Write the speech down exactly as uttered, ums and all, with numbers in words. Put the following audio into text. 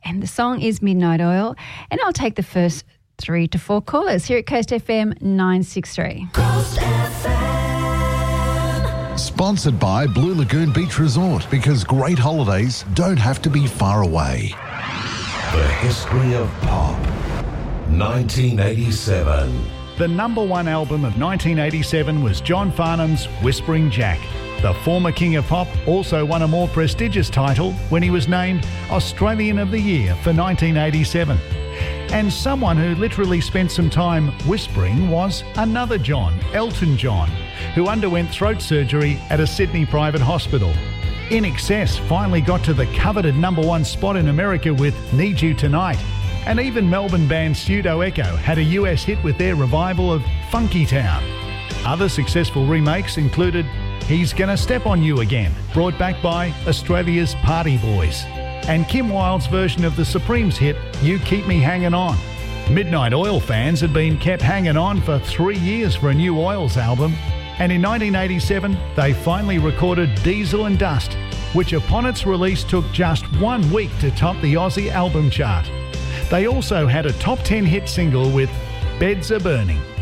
And the song is Midnight Oil. And I'll take the first three to four callers here at Coast F M nine six three. Coast F M. Sponsored by Blue Lagoon Beach Resort, because great holidays don't have to be far away. The history of pop. nineteen eighty-seven. The number one album of nineteen eighty-seven was John Farnham's Whispering Jack. The former King of Pop also won a more prestigious title when he was named Australian of the Year for nineteen eighty-seven. And someone who literally spent some time whispering was another John, Elton John, who underwent throat surgery at a Sydney private hospital. In Excess finally got to the coveted number one spot in America with Need You Tonight. And even Melbourne band Pseudo Echo had a U S hit with their revival of Funky Town. Other successful remakes included He's Gonna Step on You Again, brought back by Australia's Party Boys, and Kim Wilde's version of the Supremes hit You Keep Me Hanging On. Midnight Oil fans had been kept hanging on for three years for a new Oils album, and in nineteen eighty-seven they finally recorded Diesel and Dust, which upon its release took just one week to top the Aussie album chart. They also had a top ten hit single with Beds Are Burning.